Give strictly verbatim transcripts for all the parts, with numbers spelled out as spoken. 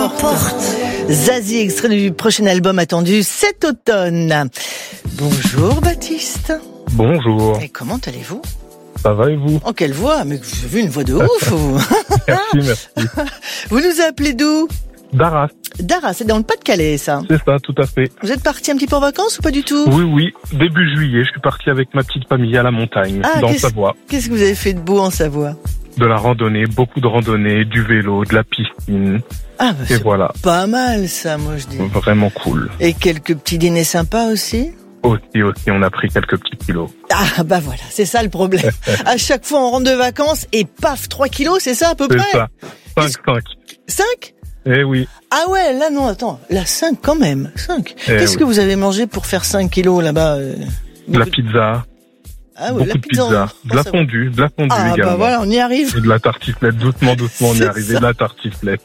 N'importe. Zazie, extrait du prochain album attendu cet automne. Bonjour Baptiste. Bonjour. Et comment allez-vous ? Ça va et vous ? Oh, quelle voix ? Mais vous avez une voix de ouf, vous. Merci, merci. Vous nous appelez d'où ? D'Arras. D'Arras, c'est dans le Pas-de-Calais, ça. C'est ça, tout à fait. Vous êtes parti un petit peu en vacances ou pas du tout ? Oui, oui. Début juillet, je suis parti avec ma petite famille à la montagne, ah, dans qu'est-ce, Savoie. Qu'est-ce que vous avez fait de beau en Savoie ? De la randonnée, beaucoup de randonnée, du vélo, de la piscine. Ah, bah, et c'est voilà. Pas mal, ça, moi, je dis. Vraiment cool. Et quelques petits dîners sympas aussi ? Aussi, aussi, on a pris quelques petits kilos. Ah, bah voilà, c'est ça le problème. À chaque fois, on rentre de vacances et paf, trois kilos, c'est ça à peu c'est près ? C'est ça. cinq, cinq. cinq ? Eh oui. Ah ouais, là non, attends, là cinq quand même, cinq. Eh Qu'est-ce oui. que vous avez mangé pour faire cinq kilos là-bas ? euh, De la pizza. Ah ouais, Beaucoup la de pizza. pizza. De la ça- fondue, de la fondue Ah également. bah voilà, on y arrive. Et de la tartiflette, doucement, doucement, on y C'est est arrivé, ça. de la tartiflette.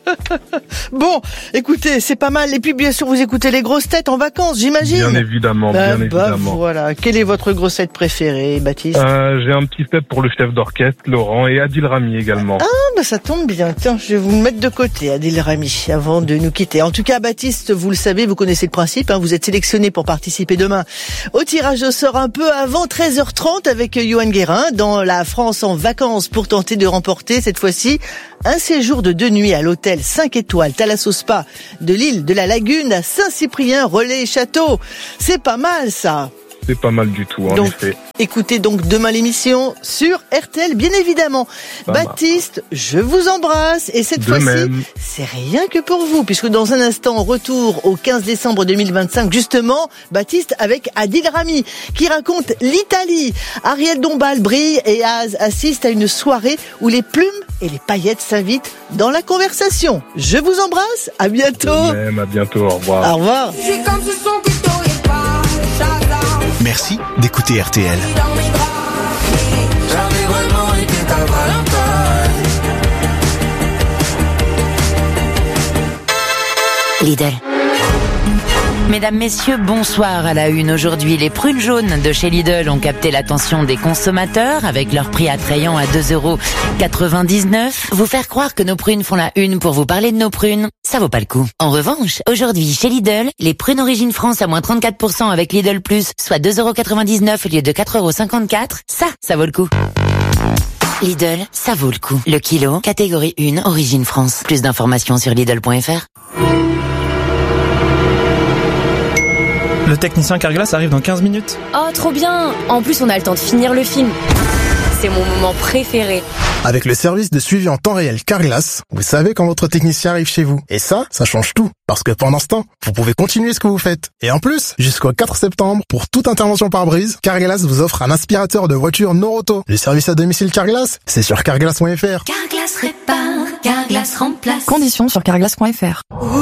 Bon, écoutez, c'est pas mal. Et puis bien sûr, vous écoutez les grosses têtes en vacances, j'imagine. Bien évidemment, Bah, bien bah, évidemment. voilà. Quelle est votre grosse tête préférée, Baptiste ? Euh, j'ai un petit step pour le chef d'orchestre, Laurent, et Adil Rami également. Ah bah ça tombe bien. Tiens, je vais vous mettre de côté, Adil Rami, avant de nous quitter. En tout cas, Baptiste, vous le savez, vous connaissez le principe. Hein, vous êtes sélectionné pour participer demain au tirage au sort un peu avant treize heures trente avec Yoann Guérin dans la France en vacances pour tenter de remporter cette fois-ci un séjour de deux nuits à l'hôtel cinq étoiles Thalasso Spa de l'île de la Lagune à Saint-Cyprien, Relais et Château. C'est pas mal ça. C'est pas mal du tout, en Donc, effet. écoutez donc demain l'émission sur R T L, bien évidemment. Ça Baptiste, je vous embrasse. Et cette De fois-ci, même. c'est rien que pour vous, puisque dans un instant, retour au quinze décembre deux mille vingt-cinq, justement, Baptiste avec Adil Rami, qui raconte l'Italie. Ariel Dombal brille et Az assiste à une soirée où les plumes et les paillettes s'invitent dans la conversation. Je vous embrasse, à bientôt. De même, à bientôt, au revoir. Au revoir. Je suis comme ce son que t'aurais pas, Shazam. Merci d'écouter R T L. Dans mes bras, j'avais vraiment été ta Valentine. Lidl. Mesdames, messieurs, bonsoir à la une. Aujourd'hui, les prunes jaunes de chez Lidl ont capté l'attention des consommateurs avec leur prix attrayant à deux euros quatre-vingt-dix-neuf. Vous faire croire que nos prunes font la une pour vous parler de nos prunes, ça vaut pas le coup. En revanche, aujourd'hui, chez Lidl, les prunes Origine France à moins trente-quatre pour cent avec Lidl Plus, soit deux euros quatre-vingt-dix-neuf au lieu de quatre euros cinquante-quatre, ça, ça vaut le coup. Lidl, ça vaut le coup. Le kilo, catégorie un, Origine France. Plus d'informations sur Lidl point F R. Le technicien Carglass arrive dans quinze minutes. Oh, trop bien! En plus, on a le temps de finir le film. C'est mon moment préféré. Avec le service de suivi en temps réel Carglass, vous savez quand votre technicien arrive chez vous. Et ça, ça change tout. Parce que pendant ce temps, vous pouvez continuer ce que vous faites. Et en plus, jusqu'au quatre septembre, pour toute intervention par brise, Carglass vous offre un aspirateur de voiture Noroto. Le service à domicile Carglass, c'est sur carglass point F R. Carglass répare, Carglass remplace. Conditions sur carglass point F R.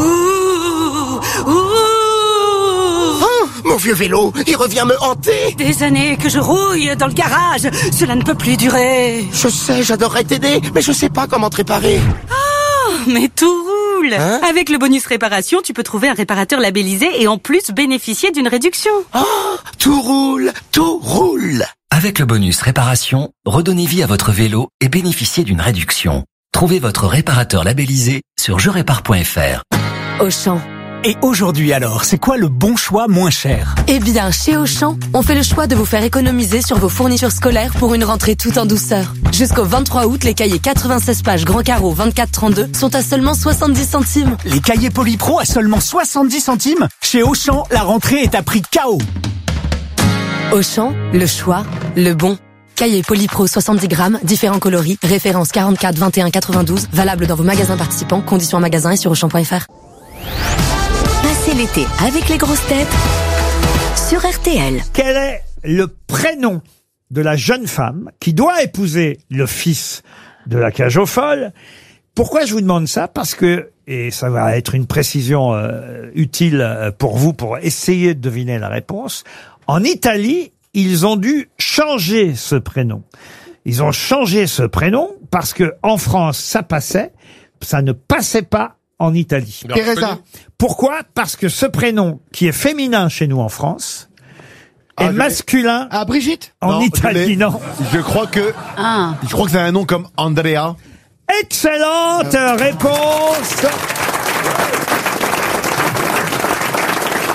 Mon vieux vélo, il revient me hanter. Des années que je rouille dans le garage. Cela ne peut plus durer. Je sais, j'adorerais t'aider, mais je sais pas comment te réparer. Oh, mais tout roule. Hein? Avec le bonus réparation, tu peux trouver un réparateur labellisé et en plus bénéficier d'une réduction. Oh, tout roule, tout roule. Avec le bonus réparation, redonnez vie à votre vélo et bénéficiez d'une réduction. Trouvez votre réparateur labellisé sur je répare point F R. Auchan. Et aujourd'hui alors, c'est quoi le bon choix moins cher ? Eh bien, chez Auchan, on fait le choix de vous faire économiser sur vos fournitures scolaires pour une rentrée tout en douceur. Jusqu'au vingt-trois août, les cahiers quatre-vingt-seize pages grand carreau vingt-quatre trente-deux sont à seulement soixante-dix centimes. Les cahiers Polypro à seulement soixante-dix centimes ? Chez Auchan, la rentrée est à prix K O. Auchan, le choix, le bon. Cahier Polypro soixante-dix grammes, différents coloris, référence quarante-quatre vingt et un quatre-vingt-douze, valable dans vos magasins participants, conditions en magasin et sur auchan point F R. Passez l'été avec les grosses têtes sur R T L. Quel est le prénom de la jeune femme qui doit épouser le fils de la cage aux folles? Pourquoi je vous demande ça? Parce que, et ça va être une précision euh, utile pour vous pour essayer de deviner la réponse, en Italie, ils ont dû changer ce prénom. Ils ont changé ce prénom parce que en France, ça passait, ça ne passait pas en Italie. Teresa. Pourquoi? Parce que ce prénom, qui est féminin chez nous en France, Ah, est je- masculin Ah, Brigitte en Non, je Italie, l'ai. non. Je crois que... Ah. Je crois que c'est un nom comme Andrea. Excellente réponse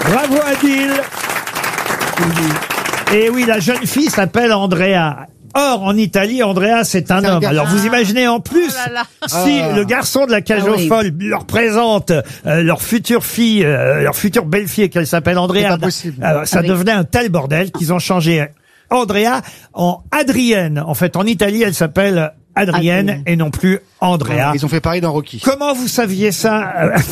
Bravo Adil. Et oui, la jeune fille s'appelle Andrea. Or, en Italie, Andrea, c'est un C'est un homme. garçon. Alors, vous imaginez en plus, Oh là là. si Ah. le garçon de la cage Ah aux oui. folles leur présente euh, leur future fille, euh, leur future belle-fille, qu'elle s'appelle Andrea, C'est pas possible. alors, ça Ah oui. devenait un tel bordel qu'ils ont changé Andrea en Adrienne. En fait, en Italie, elle s'appelle Adrienne Adrienne. et non plus Andrea. Ils ont fait pareil dans Rocky. Comment vous saviez ça?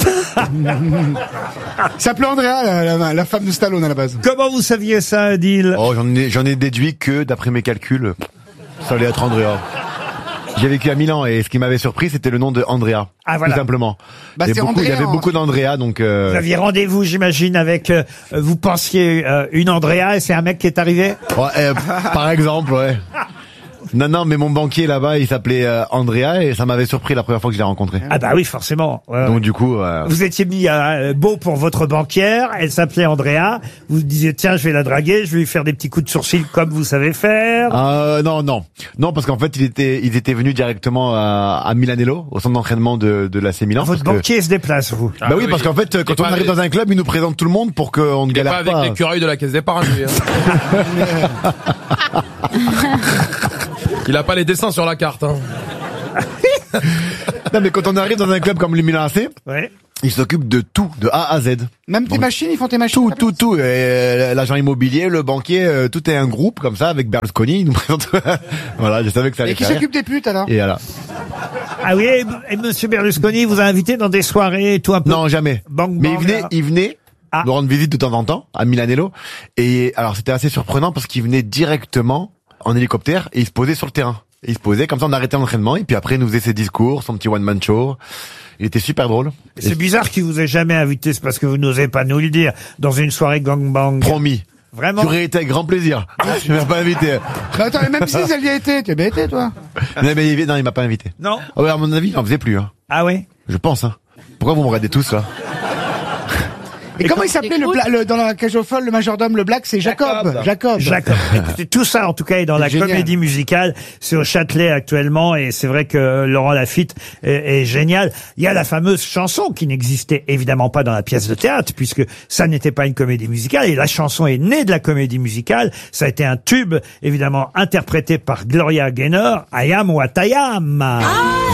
Il s'appelait Andrea, la, la- la femme de Stallone à la base. Comment vous saviez ça, Adil? Oh, j'en ai, j'en ai déduit que, d'après mes calculs, ça allait être Andrea. J'ai vécu à Milan et ce qui m'avait surpris, c'était le nom de Andrea. Ah, voilà. Tout simplement. Bah, il y c'est avait beaucoup, il y Andrea, avait hein. beaucoup d'Andrea, donc, euh, Vous aviez rendez-vous, j'imagine, avec, euh, vous pensiez euh, une Andrea et c'est un mec qui est arrivé? ouais, euh, par exemple, ouais. Non, non, mais mon banquier là-bas, il s'appelait euh, Andrea et ça m'avait surpris la première fois que je l'ai rencontré. Ah bah oui, forcément. Ouais, Donc ouais. du coup, euh, Vous étiez mis euh, beau pour votre banquière, elle s'appelait Andrea, vous disiez tiens je vais la draguer, je vais lui faire des petits coups de sourcil comme vous savez faire. euh, non, non, non, parce qu'en fait, il était, ils étaient venus directement à, à Milanello, au centre d'entraînement de, de l'A C Milan. Votre parce que- banquier se déplace, vous. Bah oui, parce qu'en fait, quand on pas arrive avec- dans un club, il nous présente tout le monde pour qu'on ne Il est pas galère avec pas. l'écureuil de la caisse d'épargne, lui. hein. Il a pas les dessins sur la carte. Hein. Non, mais quand on arrive dans un club comme le Milan A C, Ouais. il s'occupe de tout, de A à Z. Même tes Donc, machines, ils font tes machines. Tout, tout, tout. Et, euh, l'agent immobilier, le banquier, euh, tout est un groupe comme ça avec Berlusconi. Il nous présente. Voilà, je savais que ça allait Et qui faire rire. s'occupe des putes alors? Et voilà. Ah oui, et, et Monsieur Berlusconi vous a invité dans des soirées et tout un peu. Non, jamais. Bang, Mais il bang, venait, là. il venait Ah. nous rendre visite de temps en temps à Milanello. Et alors c'était assez surprenant parce qu'il venait directement en hélicoptère et il se posait sur le terrain. Et il se posait comme ça, on arrêtait l'entraînement et puis après il nous faisait ses discours, son petit one man show. Il était super drôle. C'est Et bizarre qu'il vous ait jamais invité, c'est parce que vous n'osez pas nous le dire, dans une soirée gangbang. promis. Vraiment? J'aurais été avec grand plaisir. Je m'ai pas invité. Mais attends, mais même si elle y a été, tu as bien été toi. Non, mais il, non, il m'a pas invité. Non? Ah ouais, à mon avis, il en faisait plus. Hein. Ah oui? Je pense. Hein. Pourquoi vous me regardez tous là? Et, comment il s'appelait le, bla- le dans la cage aux folles, le majordome, le black, c'est Jacob. Jacob. Jacob. Écoutez, tout ça, en tout cas, est dans la Génial. comédie musicale. C'est au Châtelet actuellement, et c'est vrai que Laurent Lafitte est, est génial. Il y a la fameuse chanson qui n'existait évidemment pas dans la pièce de théâtre, puisque ça n'était pas une comédie musicale, et la chanson est née de la comédie musicale. Ça a été un tube, évidemment, interprété par Gloria Gaynor, I Am What I Am.